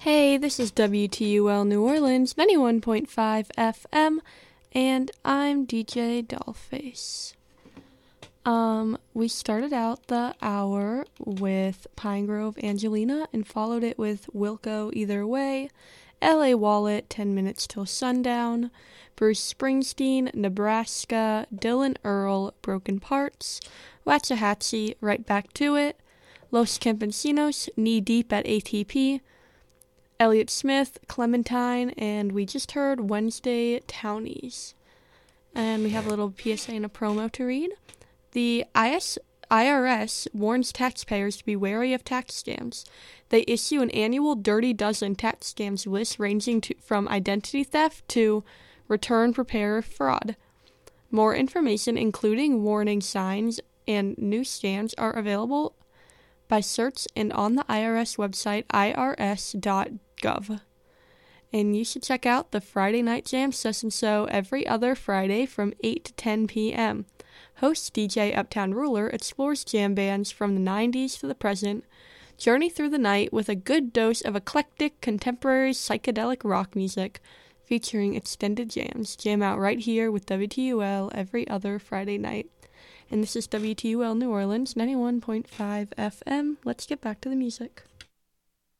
Hey, this is WTUL New Orleans 91.5 FM, and I'm DJ Dollface. We started out the hour with Pine Grove Angelina and followed it with Wilco Either Way, LA Wallet 10 Minutes Till Sundown, Bruce Springsteen, Nebraska, Dylan Earl, Broken Parts, Waxahachie, Right Back to It, Los Campesinos, Knee Deep at ATP, Elliott Smith, Clementine, and we just heard Wednesday Townies. And we have a little PSA and a promo to read. The IRS warns taxpayers to be wary of tax scams. They issue an annual Dirty Dozen tax scams list ranging from identity theft to return preparer fraud. More information, including warning signs and new scams, are available by search and on the IRS website irs.gov. And you should check out the Friday Night Jam Session Show every other Friday from 8 to 10 p.m. Host DJ Uptown Ruler explores jam bands from the 90s to the present, journey through the night with a good dose of eclectic contemporary psychedelic rock music, featuring extended jams. Jam out right here with WTUL every other Friday night. And this is WTUL New Orleans 91.5 FM. Let's get back to the music.